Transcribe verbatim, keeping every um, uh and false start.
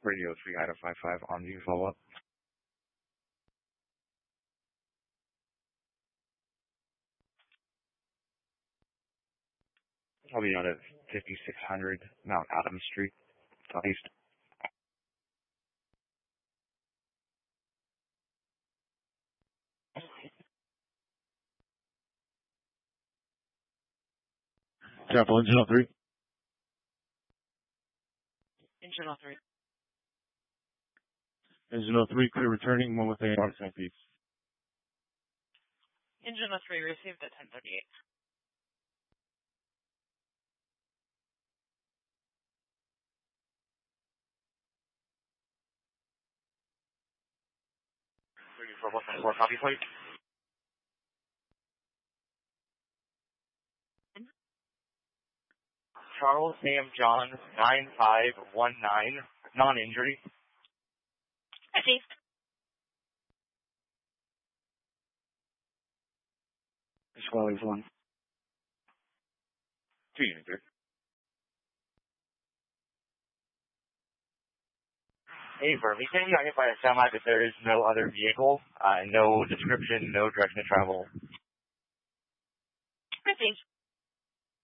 Radio three Idaho five five on view follow-up. I'll be out at fifty-six hundred Mount Adams Street, southeast. Chapel, engine oh three. Engine oh three. Engine oh three, clear returning, one with a on Saint Pete. Engine oh three received at ten thirty-eight. thirty-four, one four, copy, please. Charles Sam John nine five one nine, non-injury. Received. Swellies one. Two units, sir. Hey, Burlington, you identify a semi, but there is no other vehicle, uh, no description, no direction of travel. Received.